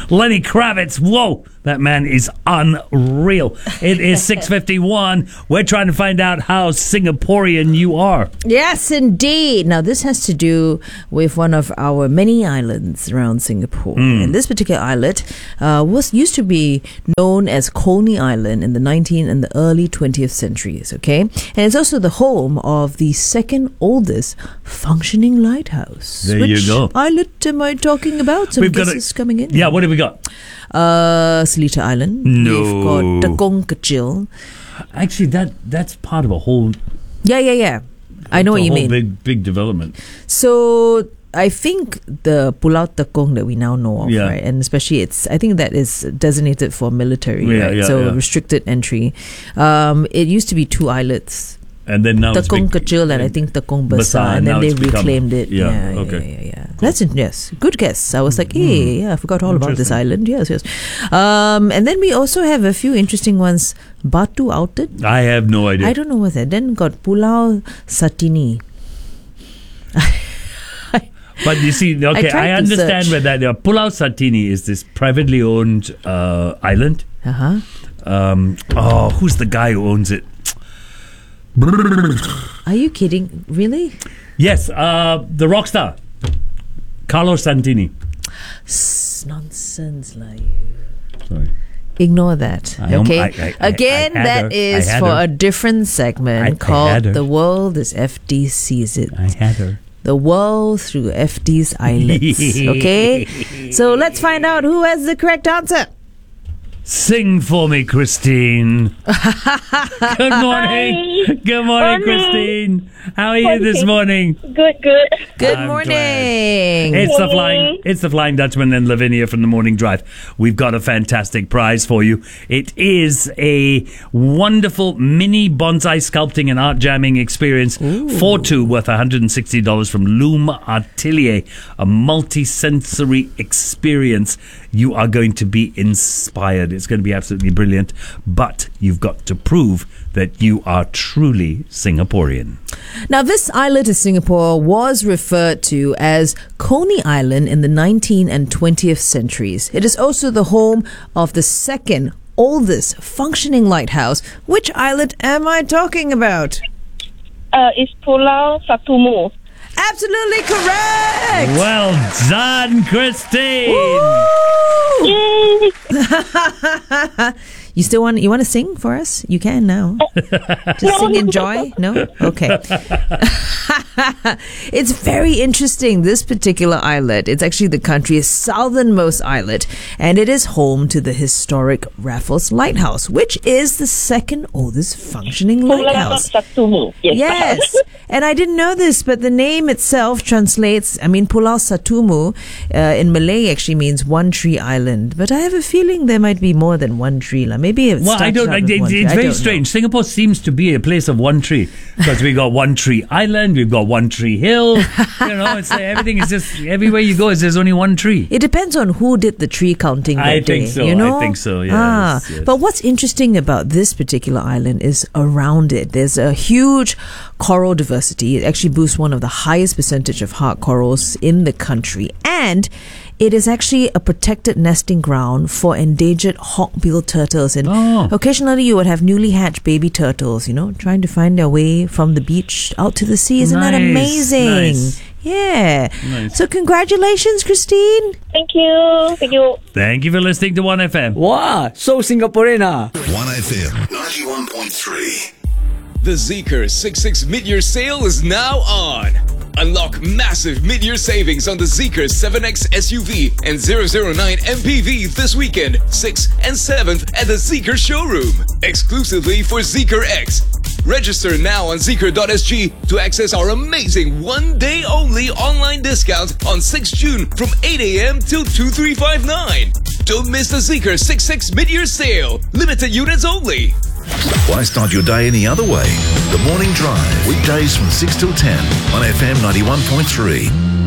Lenny Kravitz. Whoa, that man is unreal. It is 6:51. We're trying to find out how Singaporean you are. Yes, indeed. Now, this has to do with one of our many islands around Singapore. And this particular islet used to be known as Coney Island in the 19th and the early 20th centuries, okay? And it's also the home of the second oldest functioning lighthouse. There you go. Which islet am I talking about? Some guesses coming in. Yeah, what have we got? Seletar Island. No. We've got Tekong Kechil. Actually, that's part of a whole... Yeah. I know what you mean. Big development. So I think the Pulau Tekong that we now know of, Yeah. right? And especially I think that is designated for military, right? So restricted entry. It used to be 2 islets. And then now Tekong Kechil and I think Tekong Besar, and then they reclaimed it. Yeah. That's yes, good guess. I was like, I forgot all about this island. Yes. And then we also have a few interesting ones. Batu Outed. I have no idea. I don't know what's that. Then got Pulau Satini. But you see, okay, I understand search. where that Pulau Satini is this privately owned island. Who's the guy who owns it? Are you kidding? Really? Yes, the rock star, Carlos Santini. Nonsense, like. Sorry. Ignore that. Okay. Again, that is for a different segment called "The World as FD Sees It." I had her. The world through FD's eyelids. Okay. So let's find out who has the correct answer. Sing for me, Christine. Good morning. Hi. Good morning, Christine. How are you this morning? Good. Good I'm morning. It's the Flying Dutchman and Lavinia from the Morning Drive. We've got a fantastic prize for you. It is a wonderful mini bonsai sculpting and art jamming experience for 2 worth $160 from Loom Atelier. A multi-sensory experience. You are going to be inspired. It's going to be absolutely brilliant. But you've got to prove that you are truly Singaporean. Now, this islet of Singapore was referred to as Coney Island in the 19th and 20th centuries. It is also the home of the second oldest functioning lighthouse. Which islet am I talking about? It's Pulau Satumu. Absolutely correct! Well done, Christine! Yay! You want to sing for us? You can now. Just sing in joy? No? Okay. It's very interesting, this particular islet. It's actually the country's southernmost islet, and it is home to the historic Raffles Lighthouse, which is the second oldest functioning lighthouse. Pulau Satumu. Yes. And I didn't know this, but the name itself translates, Pulau Satumu in Malay actually means one tree island. But I have a feeling there might be more than one tree. Maybe it's very strange. Singapore seems to be a place of one tree because we got one tree island, we've got one tree hill. It's like everything is just everywhere you go. There's only one tree. It depends on who did the tree counting that I day. think so. You know? I think so. Yes. But what's interesting about this particular island is around it. There's a huge coral diversity. It actually boasts one of the highest percentage of hard corals in the country, and it is actually a protected nesting ground for endangered hawkbill turtles. And occasionally you would have newly hatched baby turtles, trying to find their way from the beach out to the sea. Isn't that amazing? Nice. Yeah. Nice. So congratulations, Christine. Thank you. Thank you for listening to 1FM. Wow, so Singaporean. 1FM 91.3. The Zeekr 66 mid-year sale is now on. Unlock massive mid-year savings on the Zeekr 7X SUV and 009 MPV this weekend, 6th and 7th at the Zeekr showroom, exclusively for Zeekr X. Register now on Zeekr.sg to access our amazing one-day-only online discount on 6 June from 8 a.m. till 2359. Don't miss the Zeekr 66 mid-year sale. Limited units only. Why start your day any other way? The Morning Drive, weekdays from 6 till 10 on FM 91.3.